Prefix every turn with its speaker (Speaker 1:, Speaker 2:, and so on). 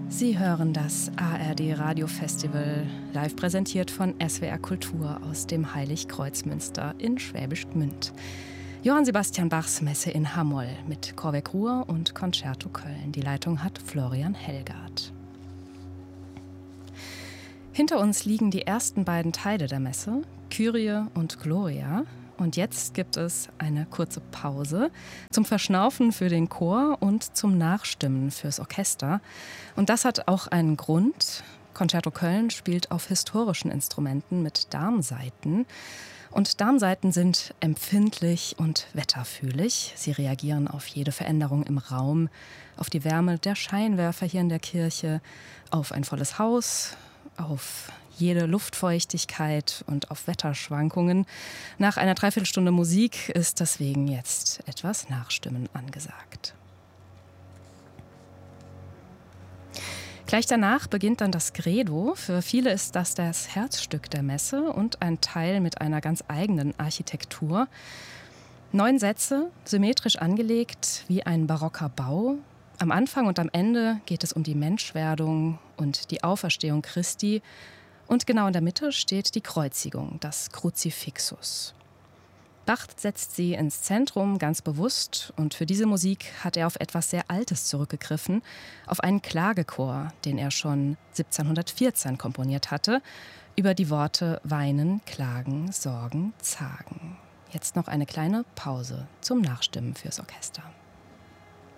Speaker 1: Sie hören das ARD Radiofestival, live präsentiert von SWR Kultur aus dem Heiligkreuzmünster in Schwäbisch Gmünd. Johann Sebastian Bachs Messe in H-Moll mit Chorwerk Ruhr und Concerto Köln. Die Leitung hat Florian Hellgardt. Hinter uns liegen die ersten beiden Teile der Messe, Kyrie und Gloria. Und jetzt gibt es eine kurze Pause zum Verschnaufen für den Chor und zum Nachstimmen fürs Orchester. Und das hat auch einen Grund. Concerto Köln spielt auf historischen Instrumenten mit Darmsaiten. Und Darmsaiten sind empfindlich und wetterfühlig. Sie reagieren auf jede Veränderung im Raum, auf die Wärme der Scheinwerfer hier in der Kirche, auf ein volles Haus, auf jede Luftfeuchtigkeit und auf Wetterschwankungen. Nach einer Dreiviertelstunde Musik ist deswegen jetzt etwas Nachstimmen angesagt. Gleich danach beginnt dann das Credo. Für viele ist das das Herzstück der Messe und ein Teil mit einer ganz eigenen Architektur. 9 Sätze, symmetrisch angelegt wie ein barocker Bau. Am Anfang und am Ende geht es um die Menschwerdung und die Auferstehung Christi. Und genau in der Mitte steht die Kreuzigung, das Kruzifixus. Bach setzt sie ins Zentrum, ganz bewusst. Und für diese Musik hat er auf etwas sehr Altes zurückgegriffen, auf einen Klagechor, den er schon 1714 komponiert hatte, über die Worte Weinen, Klagen, Sorgen, Zagen. Jetzt noch eine kleine Pause zum Nachstimmen fürs Orchester.